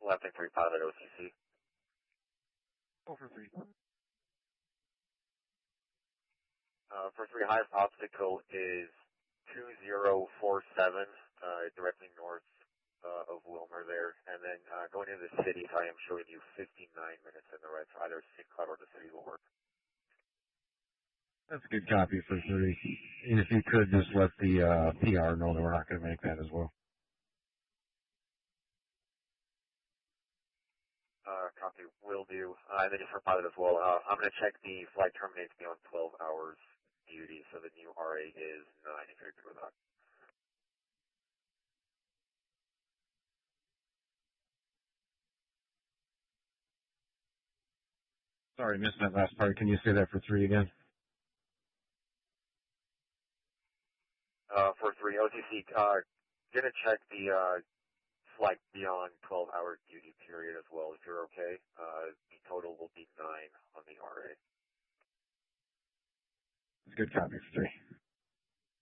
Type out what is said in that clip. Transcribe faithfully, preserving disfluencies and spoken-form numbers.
Left three pilot O C C. Over three. Uh, for three, highest obstacle is two zero four seven, uh, directly north uh, of Wilmer there. And then uh, going into the cities, I am showing you fifty-nine minutes in the right, so either Saint Cloud or the city will work. That's a good copy for three. And if you could just let the uh, P R know that we're not going to make that as well. Uh, copy, will do. Uh, and then just for pilot as well, uh, I'm going to check the flight terminates beyond twelve hours duty, so the new R A is nine, if you're good with that. Sorry, missed that last part. Can you say that for three again? Uh, for three, O C C, uh, going to check the uh, flight beyond twelve hour duty period as well, if you're okay. Uh, the total will be nine on the R A. It's a good copy for three.